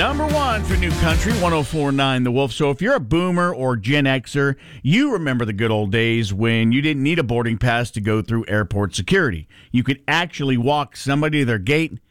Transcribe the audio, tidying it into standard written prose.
Number one for New Country, 104.9 The Wolf. So if you're a boomer or Gen Xer, you remember the good old days when you didn't need a boarding pass to go through airport security. You could actually walk somebody to their gate,